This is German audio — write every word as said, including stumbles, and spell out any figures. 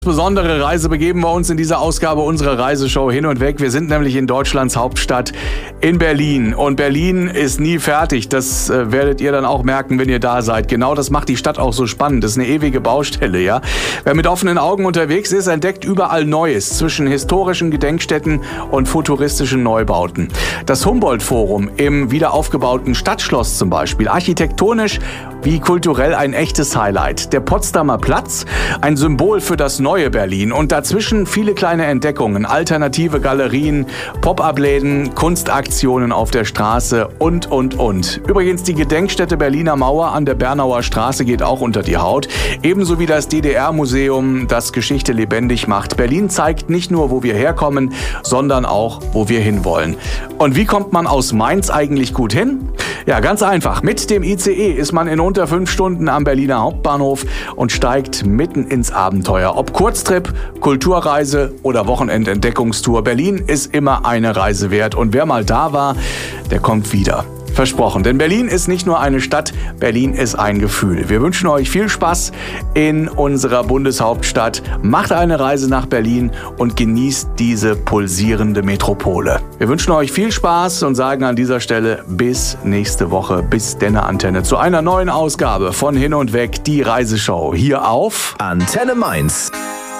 Besondere Reise begeben wir uns in dieser Ausgabe unserer Reiseshow hin und weg. Wir sind nämlich in Deutschlands Hauptstadt in Berlin. Und Berlin ist nie fertig. Das äh, werdet ihr dann auch merken, wenn ihr da seid. Genau das macht die Stadt auch so spannend. Das ist eine ewige Baustelle, ja. Wer mit offenen Augen unterwegs ist, entdeckt überall Neues zwischen historischen Gedenkstätten und futuristischen Neubauten. Das Humboldt-Forum im wiederaufgebauten Stadtschloss zum Beispiel. Architektonisch wie kulturell ein echtes Highlight. Der Potsdamer Platz, ein Symbol für das neue Berlin. Und dazwischen viele kleine Entdeckungen, alternative Galerien, Pop-up-Läden, Kunstaktionen auf der Straße und, und, und. Übrigens, die Gedenkstätte Berliner Mauer an der Bernauer Straße geht auch unter die Haut. Ebenso wie das D D R-Museum, das Geschichte lebendig macht. Berlin zeigt nicht nur, wo wir herkommen, sondern auch, wo wir hinwollen. Und wie kommt man aus Mainz eigentlich gut hin? Ja, ganz einfach. Mit dem I C E ist man in unter fünf Stunden am Berliner Hauptbahnhof und steigt mitten ins Abenteuer. Ob Kurztrip, Kulturreise oder Wochenendentdeckungstour, Berlin ist immer eine Reise wert. Und wer mal da war, der kommt wieder. Versprochen. Denn Berlin ist nicht nur eine Stadt, Berlin ist ein Gefühl. Wir wünschen euch viel Spaß in unserer Bundeshauptstadt. Macht eine Reise nach Berlin und genießt diese pulsierende Metropole. Wir wünschen euch viel Spaß und sagen an dieser Stelle bis nächste Woche, bis denne Antenne zu einer neuen Ausgabe von Hin und Weg, die Reiseshow hier auf Antenne Mainz.